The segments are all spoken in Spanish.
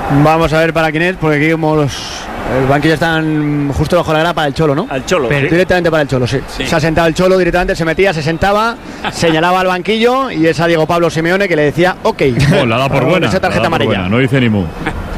Vamos a ver para quién es, porque aquí como el banquillo están justo bajo la grada para el Cholo, ¿no? Al Cholo. Directamente para el Cholo, sí. Se ha sentado el Cholo directamente, se metía, se sentaba, señalaba al banquillo y es a Diego Pablo Simeone que le decía ok. La da por buena. Esa tarjeta amarilla. Buena, no dice ni mu.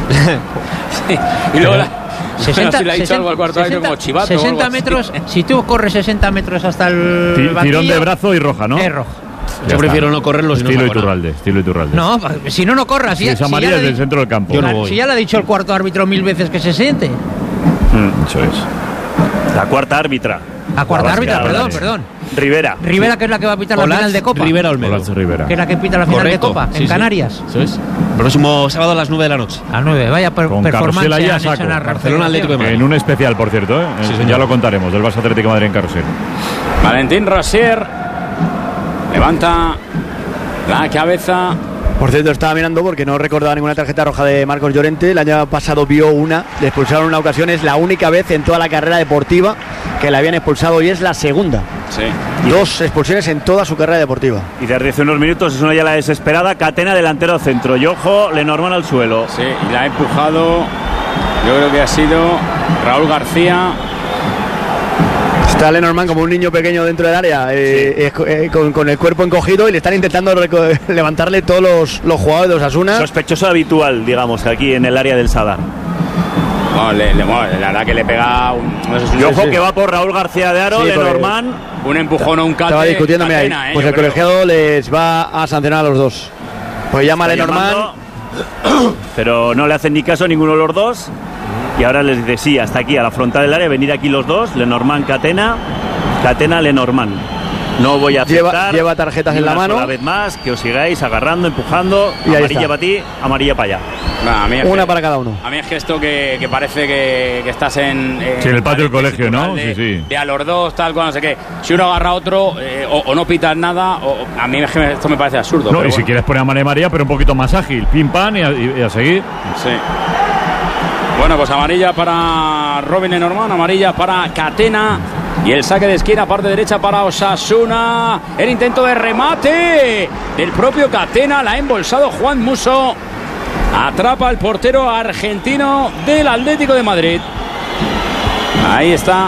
Sí. Y luego 60, si le ha dicho algo al cuarto árbitro como chivato 60 metros, si tú corres 60 metros hasta el banquillo, tirón de brazo y roja, ¿no? Es roja. Yo prefiero no correrlo si no Estilo saco nada. Iturralde. No, si no corras. Si es amarilla desde el centro del campo. Yo no voy. Si ya le ha dicho el cuarto árbitro 1000 veces que se siente. Eso es. La cuarta árbitra. La cuarta árbitra, Vale. perdón. Rivera. Rivera, que es la que va a pitar la final de Copa. Rivera Olmedo. Rivera. Que es la que pita la final Correcto. de Copa, Sí, en Canarias. Eso es. Próximo sábado a las 9 de la noche. A 9, vaya Con performance carrusel ahí a han hecho saco. en la Barcelona Atlético de Madrid. En un especial, por cierto, ¿eh? Sí, Ya señor. lo contaremos, del Barça Atlético de Madrid en carrusel. Valentín Rosier levanta la cabeza. Por cierto, estaba mirando porque no recordaba ninguna tarjeta roja de Marcos Llorente. El año pasado vio una, le expulsaron una ocasión. Es la única vez en toda la carrera deportiva que la habían expulsado y es la segunda. Sí. 2 expulsiones en toda su carrera deportiva. Y desde hace unos minutos es una ya la desesperada. Catena delantero centro. Y ojo, Lenormand al suelo. Sí, y la ha empujado. Yo creo que ha sido Raúl García. Está Lenormand como un niño pequeño dentro del área, con el cuerpo encogido y le están intentando levantarle todos los jugadores de Osasuna. Sospechoso habitual, digamos, aquí en el área del Sadar. Bueno, la verdad que le pega Y ojo que va por Raúl García de Aro, Sí, Lenormand. un empujón o un cate. Estaba discutiéndome ahí. Catena, Pues yo el creo. colegiado les va a sancionar a los dos. Pues llama a Está Lenormand. llamando, pero no le hacen ni caso a ninguno de los dos. Y ahora les dice sí, hasta aquí, a la frontal del área, venir aquí los dos, Lenormand, Catena, Lenormand. No voy a aceptar. Lleva tarjetas ni en la una mano. sola vez más, que os sigáis agarrando, empujando. Y ahí Amarilla está. para ti, amarilla para allá. A mí es Una que- para cada uno. A mí es que esto que parece que estás en Sí, en el patio del colegio, ¿no? De, Sí. de a los dos, tal cual, no sé qué. Si uno agarra a otro, o no pitas nada, a mí es que esto me parece absurdo. No, pero y si bueno. quieres poner a María, pero un poquito más ágil. Pim, pam y a seguir. Sí. Bueno, pues amarilla para Robin Lenormand, amarilla para Catena. Y el saque de esquina, parte derecha para Osasuna. El intento de remate del propio Catena. La ha embolsado Juan Musso. Atrapa al portero argentino del Atlético de Madrid. Ahí está.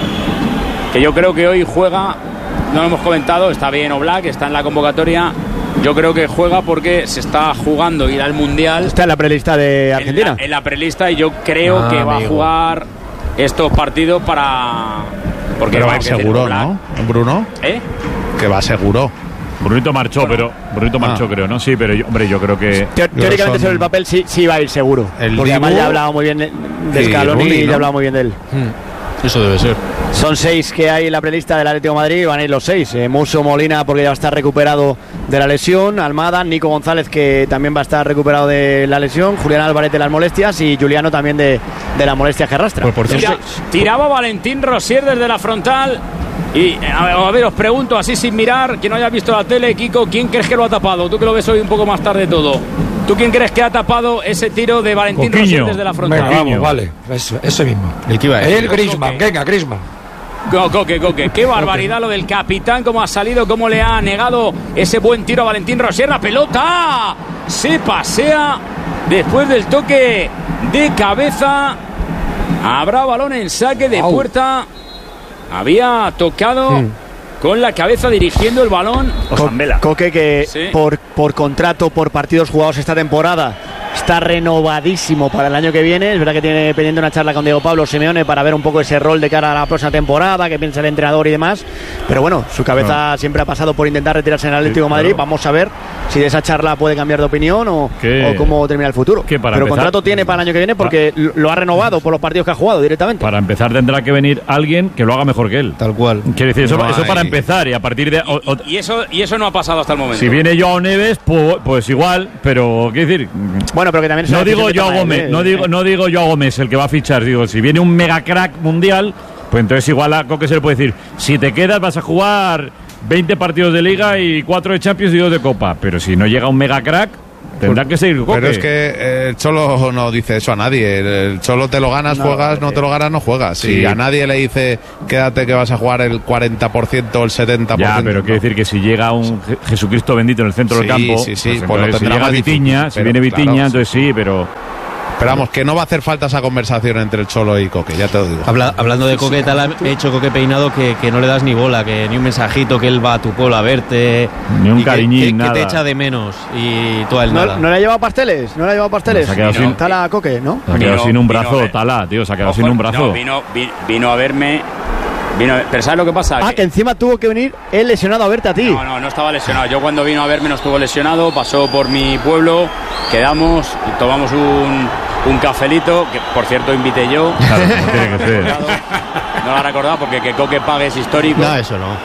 Que yo creo que hoy juega. No lo hemos comentado. Está bien Oblak, está en la convocatoria. Yo creo que juega porque se está jugando ir al Mundial. Está en la prelista de Argentina. En la prelista, y yo creo que va a amigo. jugar estos partidos para. Porque Pero va a ir vamos, seguro, Oblak, ¿no? Bruno, ¿eh? que va seguro. Brunito marchó, creo, ¿no? Sí, pero yo creo que... Teóricamente son- sobre el papel sí va a ir seguro. El Porque además Dibu ya ha hablado muy bien de y Scaloni Rulli, y ya ¿no? ha hablado muy bien de él. Eso debe ser. Son 6 que hay en la prelista del Atlético de Madrid, van a ir los 6. Musso, Molina, porque ya va a estar recuperado de la lesión, Almada, Nico González, que también va a estar recuperado de la lesión, Julián Álvarez de las molestias y Juliano también de las molestias que arrastra. Pues por cierto, Tiraba Valentín Rosier desde la frontal. Y a ver, os pregunto así sin mirar, que no haya visto la tele, Kiko, ¿quién crees que lo ha tapado? Tú que lo ves hoy un poco más tarde todo. ¿Tú quién crees que ha tapado ese tiro de Valentín Coquiño. Rosier desde la frontal? Venga, vamos, vale. Ese mismo. El que iba a decir. El Griezmann, venga, Griezmann. Coque. Qué barbaridad lo del capitán, cómo ha salido, cómo le ha negado ese buen tiro a Valentín Rosier. La pelota se pasea después del toque de cabeza. Habrá balón en saque de puerta. Había tocado con la cabeza dirigiendo el balón. Ozambela. Coque que Sí. por contrato, por partidos jugados esta temporada, está renovadísimo para el año que viene. Es verdad que tiene pendiente una charla con Diego Pablo Simeone para ver un poco ese rol de cara a la próxima temporada, que piensa el entrenador y demás. Pero bueno, su cabeza siempre ha pasado por intentar retirarse en el Atlético de Madrid. claro. Vamos a ver si de esa charla puede cambiar de opinión o cómo termina el futuro. que para Pero empezar- contrato tiene para el año que viene porque lo ha renovado por los partidos que ha jugado directamente. Para empezar tendrá que venir alguien que lo haga mejor que él. Tal cual. Quiere decir, eso No para hay- empezar y a partir de... Y eso no ha pasado hasta el momento. si viene Joao Neves, pues igual, pero quiero decir... Bueno, pero que también es No una digo decisión que Joao toma él, Gómez, no digo Joao Gómez el que va a fichar, digo, si viene un mega crack mundial, pues entonces igual a Coque se le puede decir, si te quedas vas a jugar 20 partidos de Liga y 4 de Champions y 2 de Copa, pero si no llega un mega crack, tendrá que seguir Coque. pero es que el Cholo no dice eso a nadie. El Cholo te lo ganas, juegas, no te lo ganas, no juegas. Sí. Si a nadie le dice, quédate que vas a jugar el 40% o el 70%. Ya, pero quiere decir que si llega un Jesucristo bendito en el centro del Sí, campo, sí, sí, pues pues lo entonces, si tendrá llega más Vitinha, difícil, si viene pero, Vitinha, claro. entonces sí, pero Pero vamos, que no va a hacer falta esa conversación entre el Cholo y Coque, ya te lo digo. Hablando de Coque, tal, he hecho Coque Peinado que no le das ni bola, que ni un mensajito, que él va a tu pueblo a verte. Ni un cariñín, que nada. te echa de menos y tú a él nada. ¿No le ha llevado pasteles? ¿No le ha llevado pasteles? Se ha quedado sin Tala Coque, ¿no? Se ha quedado sin un brazo, Tala, tío, se ha quedado sin un brazo. No, vino a verme. Pero ¿sabes lo que pasa? Que encima tuvo que venir él lesionado a verte a ti. No estaba lesionado. Yo cuando vino a verme no estuvo lesionado, pasó por mi pueblo, quedamos, tomamos un cafelito, que por cierto invité yo. Claro, no tiene que ser. No lo ha recordado porque que Coque pague es histórico. No, eso no.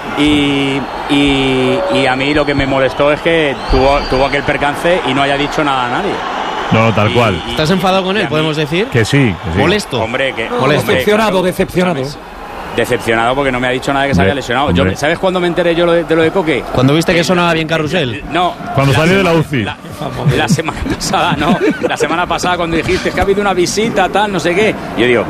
Y a mí lo que me molestó es que tuvo aquel percance y no haya dicho nada a nadie. No, tal cual. ¿Estás enfadado con él, podemos decir? Que sí. ¿Molesto? Hombre, que... Decepcionado. Decepcionado porque no me ha dicho nada de que se había lesionado. Hombre. ¿Sabes cuándo me enteré yo de lo de Coque? Cuando viste que sonaba bien Carrusel. No. Cuando salió de la UCI. La semana pasada, no. La semana pasada cuando dijiste que ha habido una visita, tal, no sé qué. Yo digo,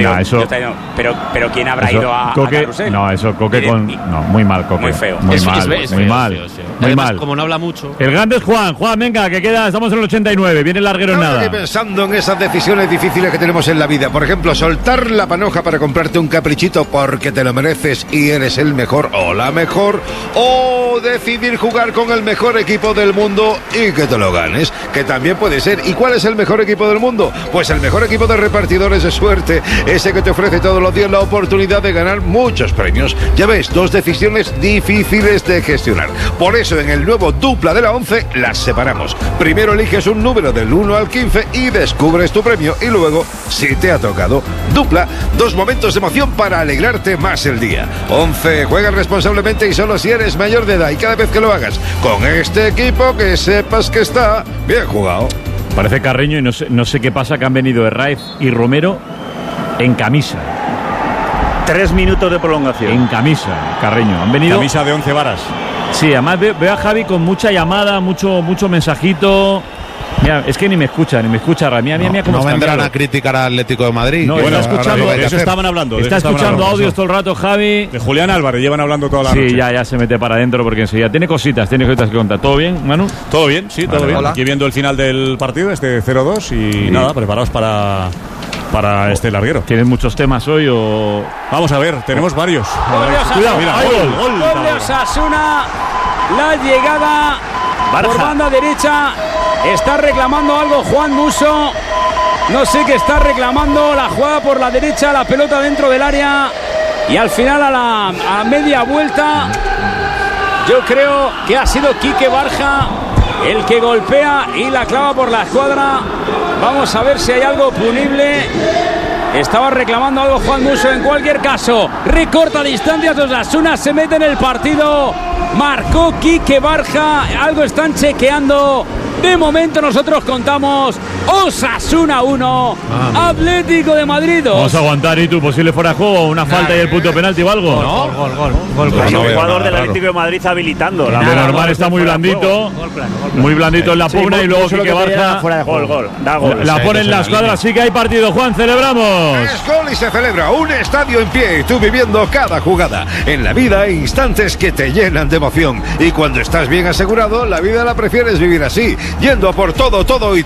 pero ¿quién habrá ido a Carrusel? No, eso Coque muy mal, Coque. Muy feo. Muy Es mal, feo, muy mal. feo. Muy Además, mal. como no habla mucho. El grande es Juan, venga, que queda, estamos en el 89, viene el larguero en Ahora nada. que pensando en esas decisiones difíciles que tenemos en la vida, por ejemplo, soltar la panoja para comprarte un caprichito porque te lo mereces y eres el mejor o la mejor, o decidir jugar con el mejor equipo del mundo y que te lo ganes, que también puede ser. ¿Y cuál es el mejor equipo del mundo? Pues el mejor equipo de repartidores de suerte, ese que te ofrece todos los días la oportunidad de ganar muchos premios. Ya ves, 2 decisiones difíciles de gestionar. Por eso en el nuevo Dupla de la 11 las separamos. Primero eliges un número del 1 al 15 y descubres tu premio, y luego, si te ha tocado, Dupla, 2 momentos de emoción para alegrarte más el día. 11, juega responsablemente y solo si eres mayor de edad, y cada vez que lo hagas con este equipo, que sepas que está bien jugado. Parece Carreño y no sé qué pasa, que han venido Herraiz y Romero en camisa. 3 minutos de prolongación. En camisa, Carreño. Han venido... Camisa de 11 varas. Sí, además veo a Javi con mucha llamada, mucho mensajito. Mira, es que ni me escucha, Rami. Mira cómo no vendrán cambiado. a criticar al Atlético de Madrid. No, bueno, está escuchando, de eso estaban hablando. Está escuchando audios todo el rato, Javi. De Julián Álvarez llevan hablando toda la noche. Sí, ya se mete para adentro porque enseguida tiene cositas que contar. ¿Todo bien, Manu? Todo bien, sí, todo bien. Hola. Aquí viendo el final del partido, 0-2 y nada, preparados para este larguero. ¿Tienes muchos temas hoy o...? Vamos a ver, tenemos varios. Cuidado, mira, Gol de Osasuna. La llegada por banda derecha. Está reclamando algo Juan Musso. No sé qué está reclamando. La jugada por la derecha, la pelota dentro del área. Y al final a la media vuelta, yo creo que ha sido Quique Barja el que golpea y la clava por la escuadra. Vamos a ver si hay algo punible. Estaba reclamando algo Juan Musso. En cualquier caso, recorta distancias. Osasuna se mete en el partido. Marcó Quique Barja. Algo están chequeando. De momento nosotros contamos Osasuna 1, Atlético de Madrid 2. Vamos a aguantar, y tú, posible fuera de juego, una falta y el punto penalti o algo. Gol. Un jugador del Atlético de Madrid habilitando. De normal está muy blandito. Muy blandito en la pugna y luego Quique Barja. Gol. Da gol. La pone en la escuadra, así que hay partido. Juan, celebramos. Es gol y se celebra. Un estadio en pie y tú viviendo cada jugada. En la vida hay instantes que te llenan de emoción. Y cuando estás bien asegurado, la vida la prefieres vivir así. Yendo a por todo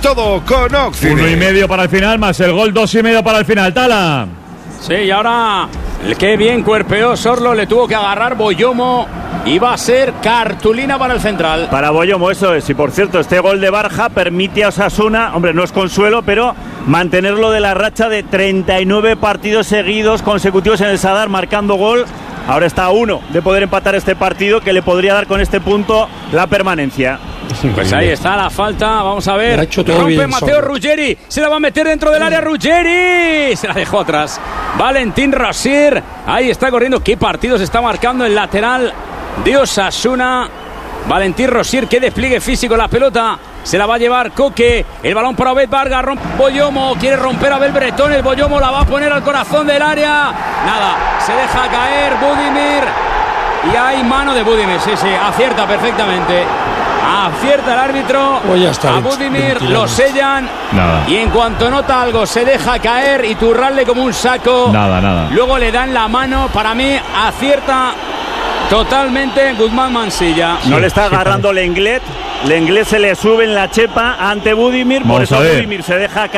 con Oxide. 1,5 para el final, más el gol 2,5 para el final. Tala. Sí, y ahora qué bien cuerpeó Sorlo, le tuvo que agarrar Boyomo y va a ser cartulina para el central. Para Boyomo, eso es. Y por cierto, este gol de Barja permite a Osasuna, hombre, no es consuelo, pero mantenerlo de la racha de 39 partidos seguidos consecutivos en el Sadar marcando gol. Ahora está a 1 de poder empatar este partido, que le podría dar con este punto la permanencia. Pues ahí está la falta, vamos a ver. Rompe Mateo Ruggeri, se la va a meter dentro del área Ruggeri, se la dejó atrás. Valentín Rosier, ahí está corriendo. Qué partido se está marcando el lateral de Osasuna. Valentín Rosier, qué despliegue físico, la pelota se la va a llevar Coque, el balón para Obed Vargas, Boyomo, quiere romper a Abel Bretón, el Boyomo la va a poner al corazón del área, nada, se deja caer Budimir y hay mano de Budimir, sí, acierta perfectamente. Acierta el árbitro. A Budimir lo sellan. Nada. Y en cuanto nota algo se deja caer y turrarle como un saco. Nada. Luego le dan la mano. Para mí acierta totalmente Guzmán Mansilla. No le está agarrando Lenglet. Lenglet se le sube en la chepa ante Budimir. Por eso Budimir se deja caer.